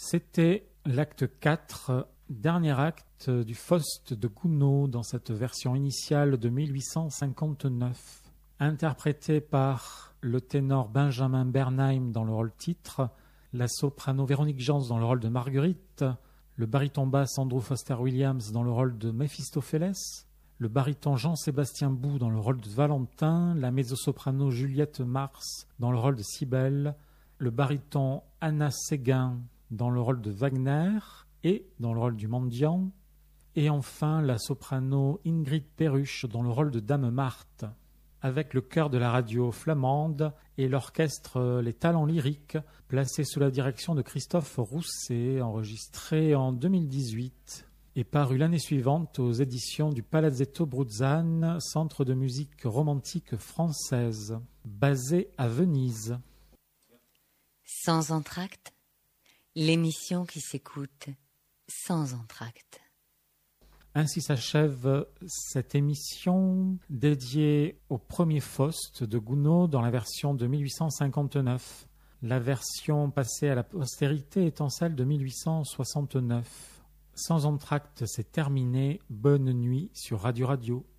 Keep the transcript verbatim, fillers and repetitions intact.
C'était l'acte quatre, dernier acte du Faust de Gounod dans cette version initiale de mille huit cent cinquante-neuf. Interprété par le ténor Benjamin Bernheim dans le rôle titre, la soprano Véronique Jans dans le rôle de Marguerite, le baryton basse Andrew Foster Williams dans le rôle de Méphistophélès, le baryton Jean-Sébastien Bou dans le rôle de Valentin, la mezzo-soprano Juliette Mars dans le rôle de Cybèle, le baryton Anna Séguin dans le rôle de Wagner et dans le rôle du mendiant, et enfin la soprano Ingrid Perruche dans le rôle de Dame Marthe, avec le chœur de la radio flamande et l'orchestre Les Talents Lyriques, placé sous la direction de Christophe Rousset, enregistré en deux mille dix-huit et paru l'année suivante aux éditions du Palazzetto Bruzzane, centre de musique romantique française, basé à Venise. Sans entracte, l'émission qui s'écoute sans entracte. Ainsi s'achève cette émission dédiée au premier Faust de Gounod dans la version de mille huit cent cinquante-neuf. La version passée à la postérité étant celle de mille huit cent soixante-neuf. Sans entracte, c'est terminé. Bonne nuit sur Radio Radio.